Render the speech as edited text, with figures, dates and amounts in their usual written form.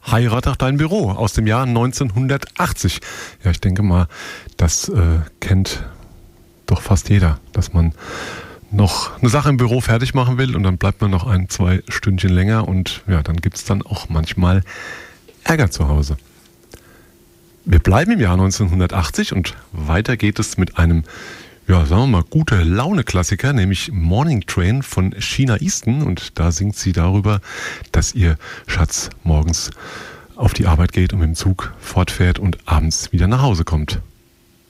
Heirat auch dein Büro aus dem Jahr 1980. Ja, ich denke mal, das kennt doch fast jeder, dass man noch eine Sache im Büro fertig machen will und dann bleibt man noch 1-2 Stündchen länger und ja, dann gibt es dann auch manchmal Ärger zu Hause. Wir bleiben im Jahr 1980 und weiter geht es mit einem, ja, sagen wir mal, gute Laune-Klassiker, nämlich Morning Train von Sheena Easton, und da singt sie darüber, dass ihr Schatz morgens auf die Arbeit geht und mit dem Zug fortfährt und abends wieder nach Hause kommt.